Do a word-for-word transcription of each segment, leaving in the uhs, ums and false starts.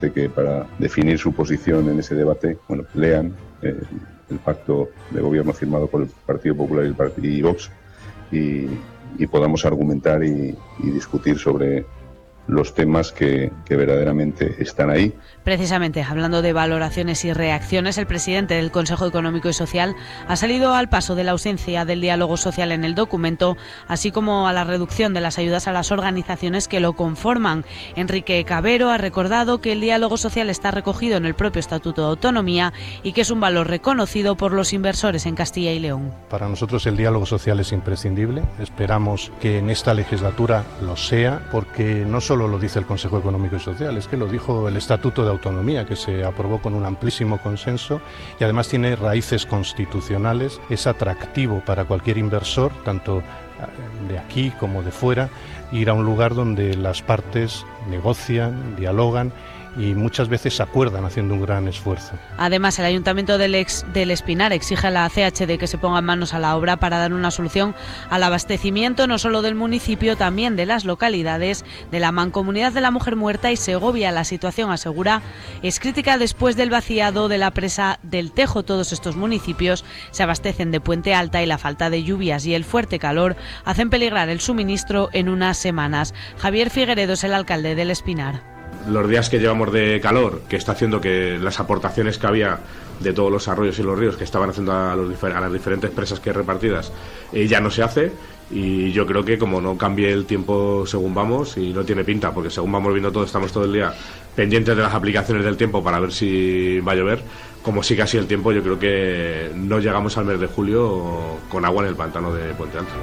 de que para definir su posición en ese debate, bueno, lean eh, el pacto de gobierno firmado por el Partido Popular y, el Partido, y Vox y, y podamos argumentar y, y discutir sobre los temas que, que verdaderamente están ahí. Precisamente, hablando de valoraciones y reacciones, el presidente del Consejo Económico y Social ha salido al paso de la ausencia del diálogo social en el documento, así como a la reducción de las ayudas a las organizaciones que lo conforman. Enrique Cabero ha recordado que el diálogo social está recogido en el propio Estatuto de Autonomía y que es un valor reconocido por los inversores en Castilla y León. Para nosotros el diálogo social es imprescindible. Esperamos que en esta legislatura lo sea, porque no solo lo dice el Consejo Económico y Social, es que lo dijo el Estatuto de Autonomía, que se aprobó con un amplísimo consenso y además tiene raíces constitucionales. Es atractivo para cualquier inversor, tanto de aquí como de fuera, ir a un lugar donde las partes negocian, dialogan y muchas veces se acuerdan haciendo un gran esfuerzo. Además, el Ayuntamiento del, ex, del Espinar exige a la C H D que se ponga manos a la obra para dar una solución al abastecimiento no solo del municipio, también de las localidades de la Mancomunidad de la Mujer Muerta y Segovia. La situación, asegura, es crítica después del vaciado de la presa del Tejo. Todos estos municipios se abastecen de Puente Alta y la falta de lluvias y el fuerte calor hacen peligrar el suministro en unas semanas. Javier Figueredo es el alcalde del Espinar. Los días que llevamos de calor, que está haciendo que las aportaciones que había de todos los arroyos y los ríos que estaban haciendo a, los, a las diferentes presas que hay repartidas, eh, ya no se hace, y yo creo que como no cambie el tiempo según vamos, y no tiene pinta, porque según vamos viendo todo, estamos todo el día pendientes de las aplicaciones del tiempo para ver si va a llover. Como sigue así el tiempo, yo creo que no llegamos al mes de julio con agua en el pantano de Puente Alto.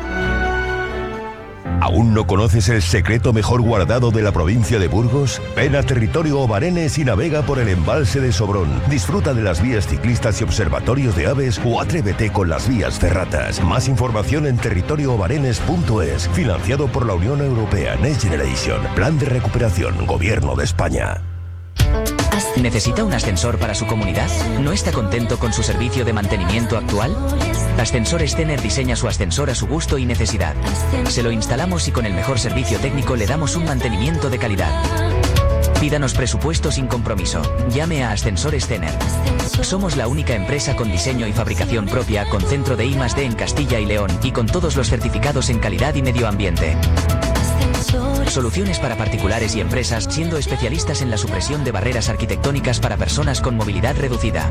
¿Aún no conoces el secreto mejor guardado de la provincia de Burgos? Ven a Territorio Obarenes y navega por el embalse de Sobrón. Disfruta de las vías ciclistas y observatorios de aves o atrévete con las vías ferratas. Más información en territorio obarenes punto es. Financiado por la Unión Europea Next Generation. Plan de recuperación. Gobierno de España. ¿Necesita un ascensor para su comunidad? ¿No está contento con su servicio de mantenimiento actual? Ascensores Tener diseña su ascensor a su gusto y necesidad. Se lo instalamos y con el mejor servicio técnico le damos un mantenimiento de calidad. Pídanos presupuesto sin compromiso. Llame a Ascensores Tener. Somos la única empresa con diseño y fabricación propia, con centro de I más D en Castilla y León y con todos los certificados en calidad y medio ambiente. Soluciones para particulares y empresas, siendo especialistas en la supresión de barreras arquitectónicas para personas con movilidad reducida.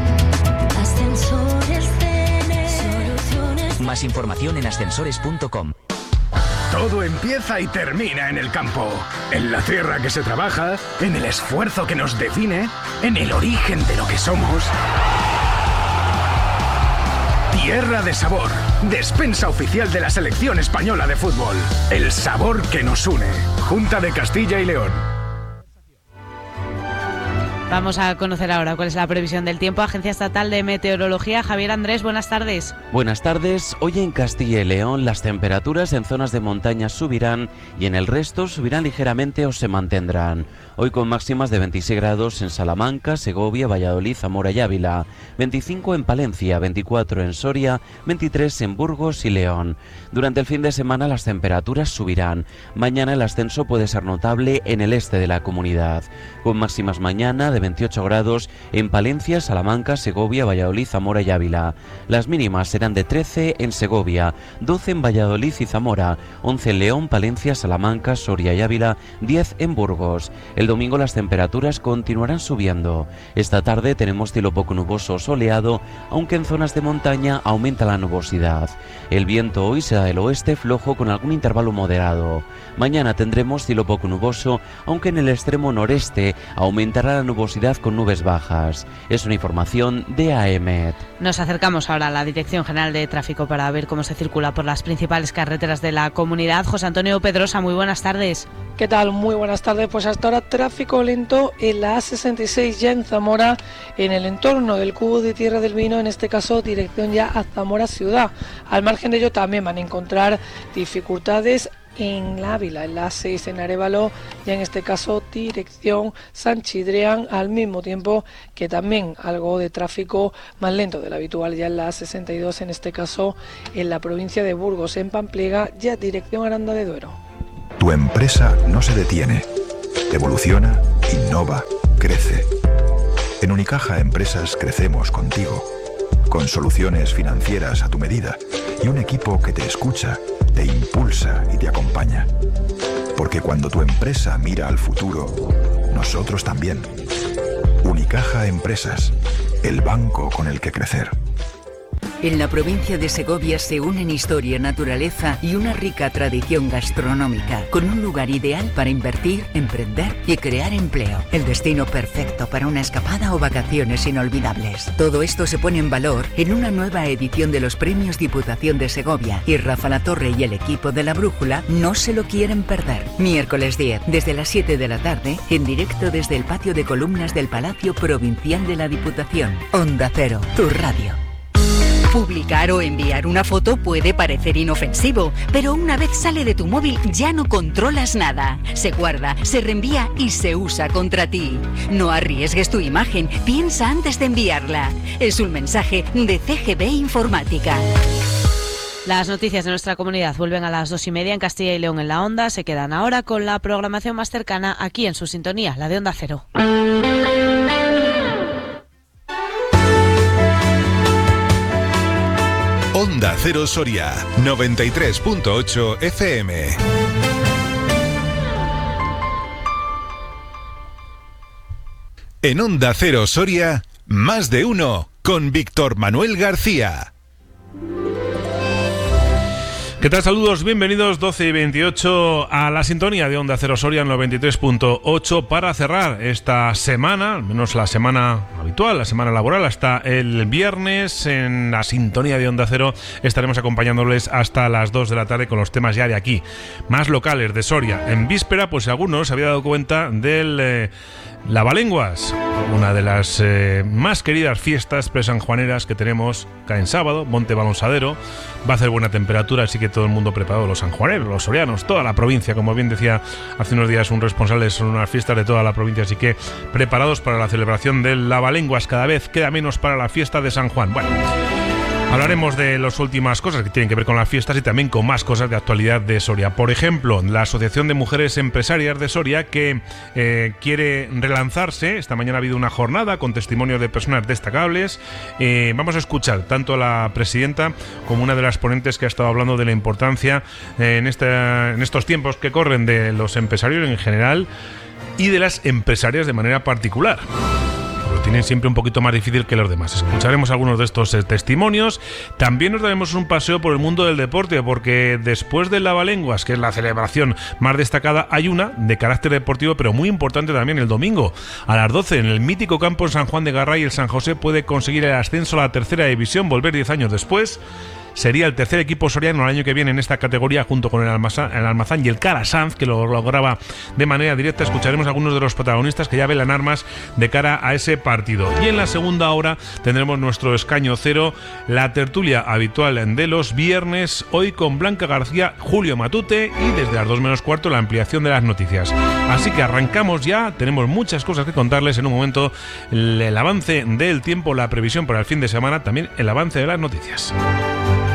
Más información en ascensores punto com. Todo empieza y termina en el campo, en la tierra que se trabaja, en el esfuerzo que nos define, en el origen de lo que somos. Tierra de Sabor, despensa oficial de la selección española de fútbol. El sabor que nos une. Junta de Castilla y León. Vamos a conocer ahora cuál es la previsión del tiempo. Agencia Estatal de Meteorología, Javier Andrés, buenas tardes. Buenas tardes. Hoy en Castilla y León las temperaturas en zonas de montaña subirán y en el resto subirán ligeramente o se mantendrán. Hoy con máximas de veintiséis grados en Salamanca, Segovia, Valladolid, Zamora y Ávila, veinticinco en Palencia, veinticuatro en Soria, veintitrés en Burgos y León. Durante el fin de semana las temperaturas subirán. Mañana el ascenso puede ser notable en el este de la comunidad, con máximas mañana de veintiocho grados en Palencia, Salamanca, Segovia, Valladolid, Zamora y Ávila. Las mínimas serán de trece en Segovia, doce en Valladolid y Zamora, once en León, Palencia, Salamanca, Soria y Ávila, diez en Burgos. El domingo las temperaturas continuarán subiendo. Esta tarde tenemos cielo poco nuboso o soleado, aunque en zonas de montaña aumenta la nubosidad. El viento hoy será del oeste flojo con algún intervalo moderado. Mañana tendremos cielo poco nuboso, aunque en el extremo noreste aumentará la nubosidad con nubes bajas. Es una información de AEMET. Nos acercamos ahora a la Dirección General de Tráfico para ver cómo se circula por las principales carreteras de la comunidad. José Antonio Pedrosa, muy buenas tardes. ¿Qué tal? Muy buenas tardes. Pues hasta ahora tráfico lento en la A sesenta y seis ya en Zamora, en el entorno del Cubo de Tierra del Vino, en este caso dirección ya a Zamora ciudad. Al margen de ello también van a encontrar dificultades en la Ávila, en la A seis en Arévalo, y en este caso dirección San Chidrián, al mismo tiempo que también algo de tráfico más lento de lo habitual ya en la A sesenta y dos, en este caso en la provincia de Burgos, en Pamplega, ya dirección Aranda de Duero. Tu empresa no se detiene, evoluciona, innova, crece. En Unicaja Empresas crecemos contigo, con soluciones financieras a tu medida y un equipo que te escucha, te impulsa y te acompaña. Porque cuando tu empresa mira al futuro, nosotros también. Unicaja Empresas, el banco con el que crecer. En la provincia de Segovia se unen historia, naturaleza y una rica tradición gastronómica, con un lugar ideal para invertir, emprender y crear empleo. El destino perfecto para una escapada o vacaciones inolvidables. Todo esto se pone en valor en una nueva edición de los Premios Diputación de Segovia, y Rafa Latorre y el equipo de La Brújula no se lo quieren perder. Miércoles diez, desde las siete de la tarde, en directo desde el patio de columnas del Palacio Provincial de la Diputación. Onda Cero, tu radio. Publicar o enviar una foto puede parecer inofensivo, pero una vez sale de tu móvil ya no controlas nada. Se guarda, se reenvía y se usa contra ti. No arriesgues tu imagen, piensa antes de enviarla. Es un mensaje de C G B Informática. Las noticias de nuestra comunidad vuelven a las dos y media en Castilla y León en la Onda. Se quedan ahora con la programación más cercana aquí en su sintonía, la de Onda Cero. Onda Cero Soria, noventa y tres punto ocho F M. En Onda Cero Soria, más de uno, con Víctor Manuel García. ¿Qué tal? Saludos, bienvenidos doce y veintiocho a la sintonía de Onda Cero Soria noventa y tres punto ocho para cerrar esta semana, al menos la semana habitual, la semana laboral, hasta el viernes. En la sintonía de Onda Cero estaremos acompañándoles hasta las dos de la tarde con los temas ya de aquí, más locales de Soria. En víspera, pues algunos se había dado cuenta del eh, Lavalenguas, una de las eh, más queridas fiestas presanjuaneras que tenemos. Cae en sábado, Monte Balonsadero, va a hacer buena temperatura, así que todo el mundo preparado, los sanjuaneros, los sorianos, toda la provincia, como bien decía hace unos días un responsable, son unas fiestas de toda la provincia, así que preparados para la celebración del Lavalenguas. Cada vez queda menos para la fiesta de San Juan. Bueno, hablaremos de las últimas cosas que tienen que ver con las fiestas y también con más cosas de actualidad de Soria. Por ejemplo, la Asociación de Mujeres Empresarias de Soria, que eh, quiere relanzarse. Esta mañana ha habido una jornada con testimonios de personas destacables. Eh, vamos a escuchar tanto a la presidenta como una de las ponentes que ha estado hablando de la importancia eh, en, esta, en estos tiempos que corren de los empresarios en general y de las empresarias de manera particular. Lo tienen siempre un poquito más difícil que los demás. Escucharemos algunos de estos eh, testimonios. También nos daremos un paseo por el mundo del deporte, porque después del Lavalenguas, que es la celebración más destacada, hay una de carácter deportivo, pero muy importante también el domingo. A las doce, en el mítico campo en San Juan de Garray, el San José puede conseguir el ascenso a la tercera división, volver diez años después. Sería el tercer equipo soriano el año que viene en esta categoría, junto con el Almazán, el Almazán y el Calasanz, que lo lograba de manera directa. Escucharemos a algunos de los protagonistas que ya velan armas de cara a ese partido. Y en la segunda hora tendremos nuestro escaño cero, la tertulia habitual de los viernes, hoy con Blanca García, Julio Matute, y desde las dos menos cuarto la ampliación de las noticias. Así que arrancamos ya, tenemos muchas cosas que contarles. En un momento el, el avance del tiempo, la previsión para el fin de semana, también el avance de las noticias.